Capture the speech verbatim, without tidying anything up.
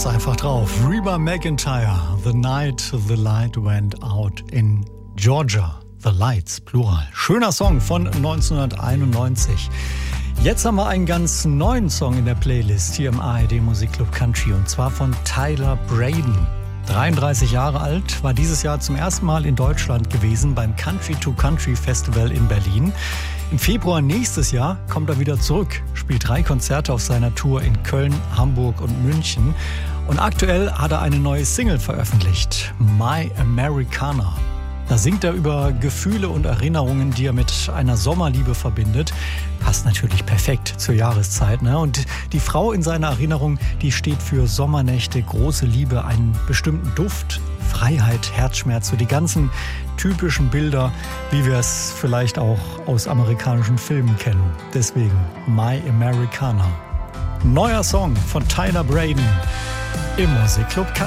Macht's einfach drauf. Reba McEntire, The Night the Light Went Out in Georgia. The Lights, Plural. Schöner Song von neunzehnhunderteinundneunzig. Jetzt haben wir einen ganz neuen Song in der Playlist hier im A R D Musikclub Country und zwar von Tyler Braden. dreiunddreißig Jahre alt, war dieses Jahr zum ersten Mal in Deutschland gewesen beim Country to Country Festival in Berlin. Im Februar nächstes Jahr kommt er wieder zurück, spielt drei Konzerte auf seiner Tour in Köln, Hamburg und München. Und aktuell hat er eine neue Single veröffentlicht, My Americana. Da singt er über Gefühle und Erinnerungen, die er mit einer Sommerliebe verbindet. Passt natürlich perfekt zur Jahreszeit, ne? Und die Frau in seiner Erinnerung, die steht für Sommernächte, große Liebe, einen bestimmten Duft, Freiheit, Herzschmerz, so die ganzen typischen Bilder, wie wir es vielleicht auch aus amerikanischen Filmen kennen. Deswegen My Americana. Neuer Song von Tyler Braden im Musikclub Country.